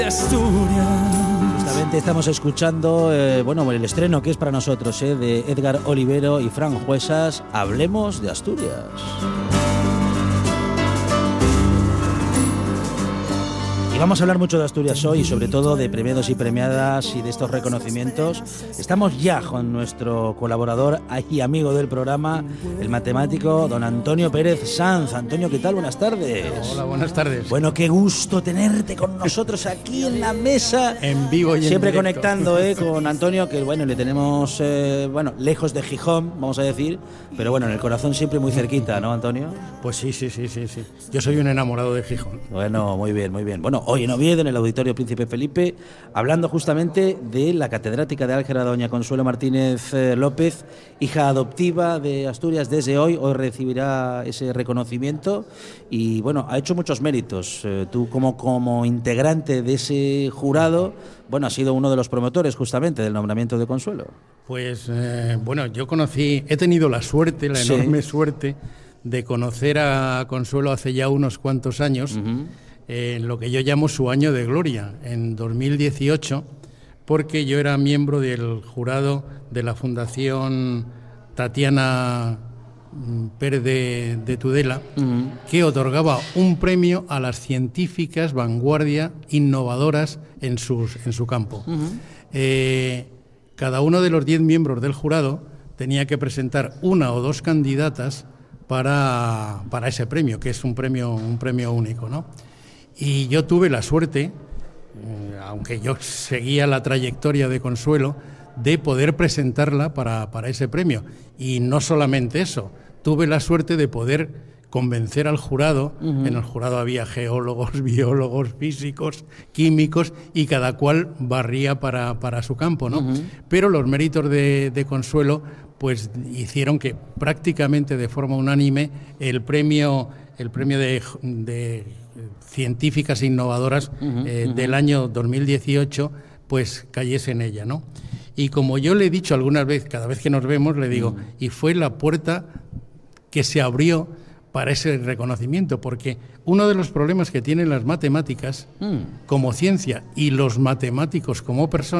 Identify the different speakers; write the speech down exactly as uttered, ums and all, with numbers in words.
Speaker 1: Justamente estamos escuchando eh, bueno, el estreno que es para nosotros eh, de Edgar Olivero y Fran Juesas, Hablemos de Asturias. Vamos a hablar mucho de Asturias hoy, sobre todo de premiados y premiadas y de estos reconocimientos. Estamos ya con nuestro colaborador y amigo del programa, el matemático don Antonio Pérez Sanz. Antonio, ¿qué tal? Buenas tardes.
Speaker 2: Hola, buenas tardes.
Speaker 1: Bueno, qué gusto tenerte con nosotros aquí en la mesa.
Speaker 2: En vivo y en
Speaker 1: Siempre
Speaker 2: directo.
Speaker 1: Conectando eh, con Antonio, que bueno, le tenemos eh, bueno, lejos de Gijón, vamos a decir, pero bueno, en el corazón siempre muy cerquita, ¿no, Antonio?
Speaker 2: Pues sí, sí, sí, sí, sí. Yo soy un enamorado de Gijón.
Speaker 1: Bueno, muy bien, muy bien. Bueno, hoy en Oviedo, en el Auditorio Príncipe Felipe, hablando justamente de la catedrática de álgebra doña Consuelo Martínez eh, López, hija adoptiva de Asturias desde hoy. Hoy recibirá ese reconocimiento y bueno, ha hecho muchos méritos. Eh, tú como, como integrante de ese jurado, bueno, has sido uno de los promotores justamente del nombramiento de Consuelo.
Speaker 2: Pues eh, bueno, yo conocí, he tenido la suerte, la
Speaker 1: Sí.
Speaker 2: enorme suerte de conocer a Consuelo hace ya unos cuantos años.
Speaker 1: Uh-huh.
Speaker 2: En lo que yo llamo su año de gloria, en dos mil dieciocho, porque yo era miembro del jurado de la Fundación Tatiana Pérez de, de Tudela, uh-huh. que otorgaba un premio a las científicas vanguardia innovadoras en, sus, en su campo. Uh-huh. Eh, cada uno de los diez miembros del jurado tenía que presentar una o dos candidatas para, para ese premio, que es un premio, un premio único, ¿no? Y yo tuve la suerte, eh, aunque yo seguía la trayectoria de Consuelo, de poder presentarla para, para ese premio. Y no solamente eso, tuve la suerte de poder convencer al jurado. Uh-huh. En el jurado había geólogos, biólogos, físicos, químicos, y cada cual barría para, para su campo, ¿no? Uh-huh. Pero los méritos de, de Consuelo pues hicieron que prácticamente de forma unánime el premio, el premio de, de científicas innovadoras uh-huh, eh, uh-huh. del año dos mil dieciocho pues cayese en ella, ¿no? Y como yo le he dicho algunas veces, cada vez que nos vemos, le digo, uh-huh. y fue la puerta que se abrió para ese reconocimiento, porque uno de los problemas que tienen las matemáticas uh-huh. como ciencia y los matemáticos como personas